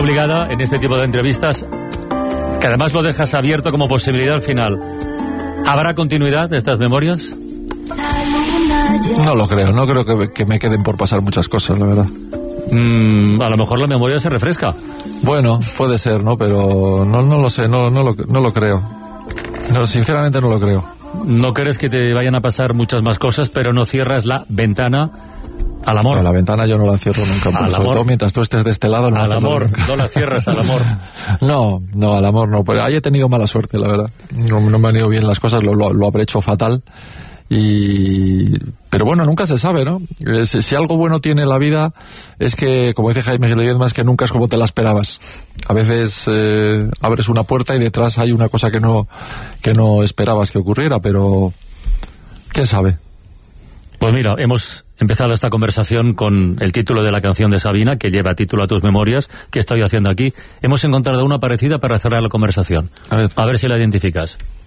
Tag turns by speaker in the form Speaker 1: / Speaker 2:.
Speaker 1: obligada en este tipo de entrevistas, que además lo dejas abierto como posibilidad al final. ¿Habrá continuidad de estas memorias?
Speaker 2: No lo creo, no creo que me queden por pasar muchas cosas, la verdad.
Speaker 1: A lo mejor la memoria se refresca.
Speaker 2: Bueno, puede ser, ¿no? Pero no lo sé, no lo creo. No, sinceramente no lo creo.
Speaker 1: No crees que te vayan a pasar muchas más cosas, pero no cierras la ventana al amor.
Speaker 2: No, la ventana yo no la cierro nunca. Sobre todo mientras tú estés de este lado.
Speaker 1: No, al amor, no la cierras al amor.
Speaker 2: No, al amor no. Pero ahí he tenido mala suerte, la verdad. No me han ido bien las cosas, lo habré hecho fatal. Pero bueno, nunca se sabe, ¿no? Si algo bueno tiene la vida es que, como dice Jaime Gil de Viedma, es que nunca es como te la esperabas. A veces abres una puerta y detrás hay una cosa que no esperabas que ocurriera, pero quién sabe.
Speaker 1: Pues mira, hemos empezado esta conversación con el título de la canción de Sabina, que lleva título a tus memorias. ¿Qué estoy haciendo aquí? Hemos encontrado una parecida para cerrar la conversación. A ver si la identificas.